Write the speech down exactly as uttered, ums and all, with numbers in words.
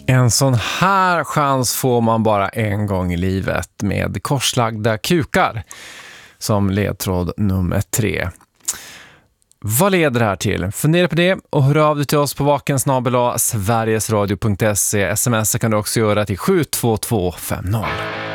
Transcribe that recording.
En sån här chans får man bara en gång i livet med korslagda kukar som ledtråd nummer tre. Vad leder det här till? Fundera på det och hör av dig till oss på vaken snabel-a sverigesradio punkt se. Smsa kan du också göra till sju två två fem noll.